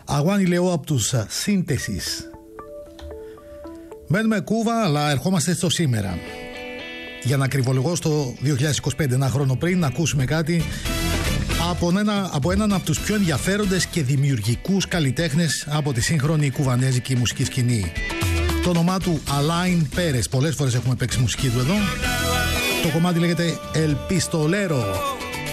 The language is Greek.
Αγουάνι λέω από τους Σύνθεσης. Μένουμε Κούβα, αλλά ερχόμαστε στο σήμερα. Για να κρυβολογώ στο 2025, ένα χρόνο πριν, να ακούσουμε κάτι από έναν από τους πιο ενδιαφέροντες και δημιουργικούς καλλιτέχνες από τη σύγχρονη κουβανέζικη μουσική σκηνή. Το όνομά του Αλάιν Πέρες. Πολλές φορές έχουμε παίξει μουσική του εδώ. Το κομμάτι λέγεται El Pistolero.